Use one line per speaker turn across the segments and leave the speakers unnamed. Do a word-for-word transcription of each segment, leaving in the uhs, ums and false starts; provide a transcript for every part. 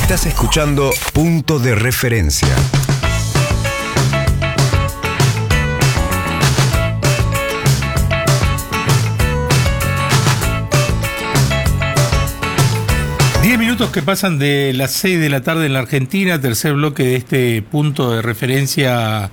Estás escuchando Punto de Referencia.
Diez minutos que pasan de las seis de la tarde en la Argentina, tercer bloque de este Punto de Referencia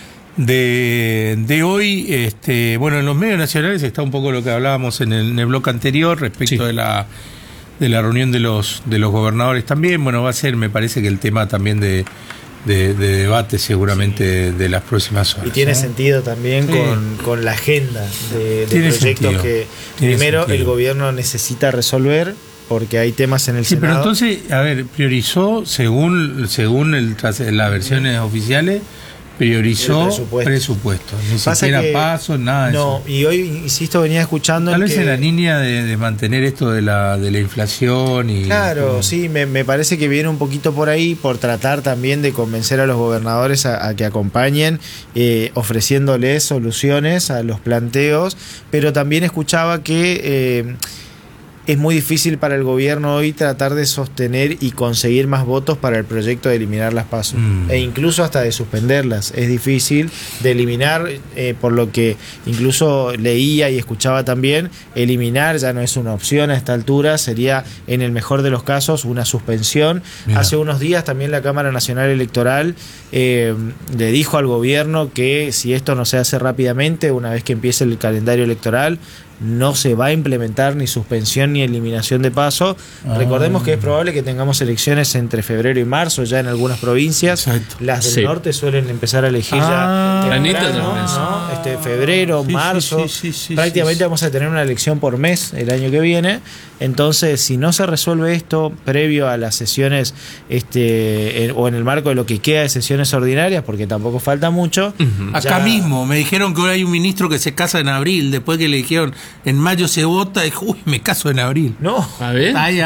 de, de hoy. Este, bueno, en los medios nacionales está un poco lo que hablábamos en el, en el bloque anterior respecto sí. de la de la reunión de los de los gobernadores también. Bueno, va a ser, me parece que el tema también de, de, de debate seguramente sí. de, de las próximas horas.
Y tiene
¿no?
sentido también sí. con, con la agenda de, de proyectos sentido. que tiene primero sentido. El gobierno necesita resolver, porque hay temas en el
sí,
Senado.
Pero entonces, a ver, priorizó, según según el, las versiones oficiales, priorizó presupuesto. presupuesto. Ni
Pasa
siquiera
que,
pasos, nada de
no,
eso.
Y hoy, insisto, venía escuchando...
Tal vez
que,
en la línea de, de mantener esto de la de la inflación y...
Claro,
como...
sí, me, me parece que viene un poquito por ahí, por tratar también de convencer a los gobernadores a, a que acompañen, eh, ofreciéndoles soluciones a los planteos, pero también escuchaba que... Eh, es muy difícil para el gobierno hoy tratar de sostener y conseguir más votos para el proyecto de eliminar las PASO, mm. e incluso hasta de suspenderlas. Es difícil de eliminar, eh, por lo que incluso leía y escuchaba también, eliminar ya no es una opción a esta altura, sería en el mejor de los casos una suspensión. Mira. Hace unos días también la Cámara Nacional Electoral eh, le dijo al gobierno que si esto no se hace rápidamente, una vez que empiece el calendario electoral, no se va a implementar ni suspensión ni eliminación de paso. Ah. Recordemos que es probable que tengamos elecciones entre febrero y marzo ya en algunas provincias. Exacto. Las del sí. norte suelen empezar a elegir ah. ya temprano, ¿no? este, febrero, sí, marzo. Sí, sí, sí, prácticamente sí, sí. vamos a tener una elección por mes el año que viene. Entonces, si no se resuelve esto previo a las sesiones este, en, o en el marco de lo que queda de sesiones ordinarias, porque tampoco falta mucho.
Uh-huh.
ya...
Acá mismo me dijeron que ahora hay un ministro que se casa en abril, después que le dijeron en mayo se vota, y dijo, uy, me caso en abril.
No.
A ver. Ay,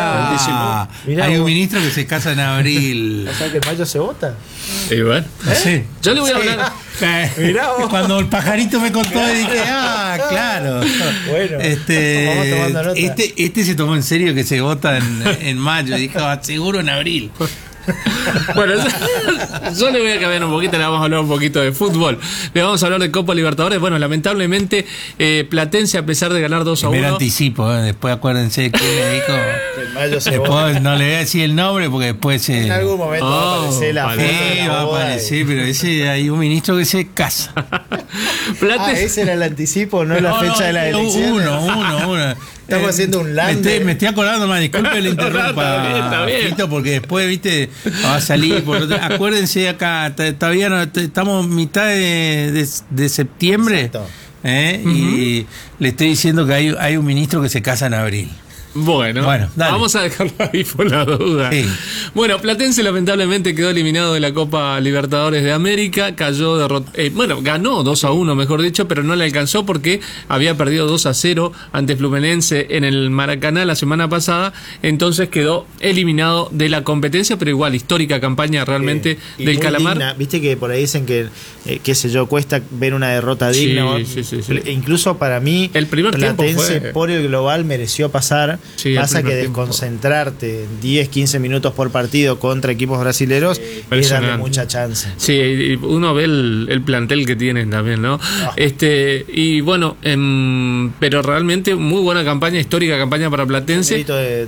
ajá. Mirá, hay un ministro que se casa en abril.
O sea que en mayo se vota.
Y bueno.
¿Eh? Sí.
Yo le voy a hablar.
Mirá vos. Cuando el pajarito me contó, dije, ah, claro. Bueno, este, vamos tomando nota. Este, este se tomó en serio que se vota en, en mayo. Dijo, seguro en abril.
Bueno, yo, yo le voy a cambiar un poquito, le vamos a hablar un poquito de fútbol. Le vamos a hablar de Copa Libertadores. Bueno, lamentablemente, eh, Platense, a pesar de ganar dos a uno.
Primer anticipo, ¿eh? Después acuérdense que me dijo. Después no le voy a decir el nombre porque después se.
En algún momento oh, va a aparecer la foto.
Sí, va a aparecer, pero ese hay un ministro que se casa.
Ah, ese era el anticipo, no, no la fecha no, de la elección.
Uno, uno, uno.
Estamos eh, haciendo un land.
Me estoy, me estoy acordando, más disculpe le interrumpa, no, está bien, está bien. Porque después, viste, va a salir. Por otro, acuérdense acá, todavía no, estamos mitad de, de, de septiembre. ¿eh? Uh-huh. Y le estoy diciendo que hay, hay un ministro que se casa en abril.
Bueno, bueno vamos a dejarlo ahí por la duda. Sí. Bueno, Platense lamentablemente quedó eliminado de la Copa Libertadores de América, cayó derrot eh, bueno, ganó dos a uno, mejor dicho, pero no le alcanzó porque había perdido dos a cero ante Fluminense en el Maracaná la semana pasada, entonces quedó eliminado de la competencia, pero igual, histórica campaña realmente eh, del Calamar.
Digna. Viste que por ahí dicen que, eh, qué sé yo, cuesta ver una derrota digna. Sí, sí, sí, sí. Incluso para mí,
el primer
Platense
fue...
por el global mereció pasar. Sí, pasa que desconcentrarte diez, quince minutos por partido contra equipos brasileros es darle mucha chance.
Sí, uno ve el, el plantel que tienen también, ¿no? Oh. Este, y bueno, eh, pero realmente muy buena campaña, histórica campaña para Platense.
Un grito de